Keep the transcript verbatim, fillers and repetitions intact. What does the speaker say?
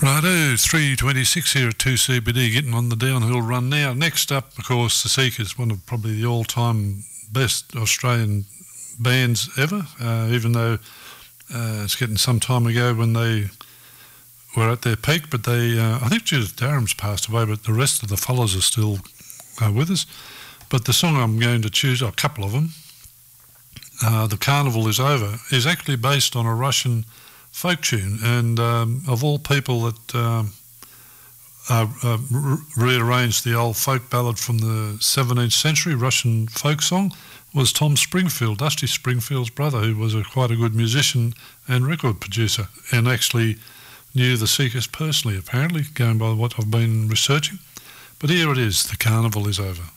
Righto, three twenty-six here at two C B D, getting on the downhill run now. Next up, of course, the Seekers, one of probably the all-time best Australian bands ever, uh, even though uh, it's getting some time ago when they were at their peak, but they, uh, I think Judith Durham's passed away, but the rest of the fellas are still uh, with us. But the song I'm going to choose, a couple of them, uh, The Carnival Is Over, is actually based on a Russian folk tune, and um, of all people that um, uh, uh, re- rearranged the old folk ballad from the seventeenth century Russian folk song was Tom Springfield, Dusty Springfield's brother, who was a, quite a good musician and record producer, and actually knew the Seekers personally, apparently, going by what I've been researching. But here it is, The Carnival Is Over.